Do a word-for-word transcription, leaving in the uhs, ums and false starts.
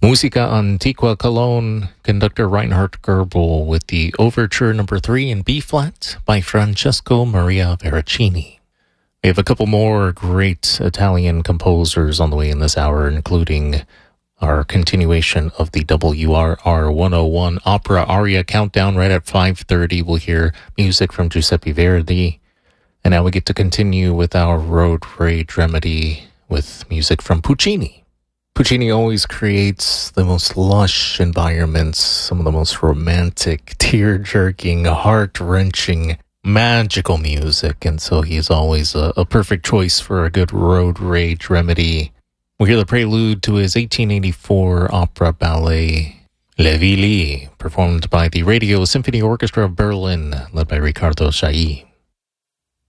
Musica Antiqua Cologne, conductor Reinhard Goebel with the Overture Number three in B-flat by Francesco Maria Veracini. We have a couple more great Italian composers on the way in this hour, including our continuation of the W R R one oh one Opera Aria Countdown right at five thirty. We'll hear music from Giuseppe Verdi. And now we get to continue with our Road Rage Remedy with music from Puccini. Puccini always creates the most lush environments, some of the most romantic, tear-jerking, heart-wrenching, magical music, and so he's always a, a perfect choice for a good road rage remedy. We'll hear the prelude to his eighteen eighty-four opera ballet, Le Villi, performed by the Radio Symphony Orchestra of Berlin, led by Riccardo Chailly.